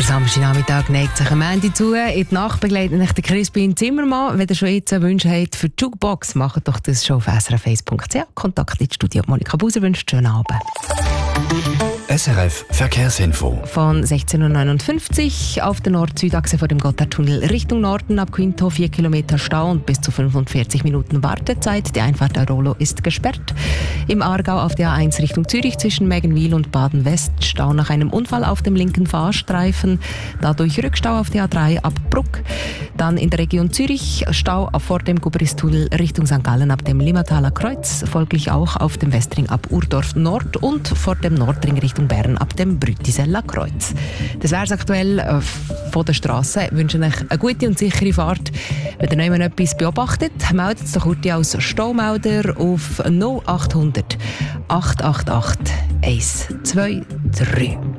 Samstagnachmittag neigt sich am Ende zu. In die Nacht begleitet euch der Crispin Zimmermann. Wenn ihr schon jetzt Wünsche habt für die Jukebox, macht doch das schon auf srf1.ch. Kontakt ins Studio. Monika Buser wünscht schönen Abend. SRF Verkehrsinfo. Von 16.59 Uhr auf der Nord-Süd-Achse vor dem Gotthardtunnel Richtung Norden ab Quinto 4 Kilometer Stau und bis zu 45 Minuten Wartezeit. Die Einfahrt Airolo ist gesperrt. Im Aargau auf der A1 Richtung Zürich zwischen Mägenwil und Baden-West Stau nach einem Unfall auf dem linken Fahrstreifen. Dadurch Rückstau auf der A3 ab Bruck. Dann in der Region Zürich Stau vor dem Gubristunnel Richtung St. Gallen ab dem Limmataler Kreuz. Folglich auch auf dem Westring ab Urdorf Nord und vor dem Nordring Richtung Bern ab dem Brütiseller Kreuz. Das wäre es aktuell von der Straße. Ich wünsche euch eine gute und sichere Fahrt. Wenn ihr noch etwas beobachtet, meldet es doch kurz als Staumelder auf 0800 888 123.